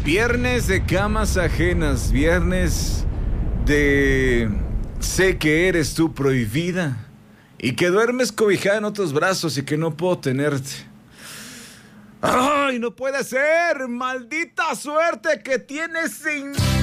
Viernes de camas ajenas, viernes de sé que eres tú prohibida y que duermes cobijada en otros brazos y que no puedo tenerte. ¡Ay, no puede ser! ¡Maldita suerte que tienes sin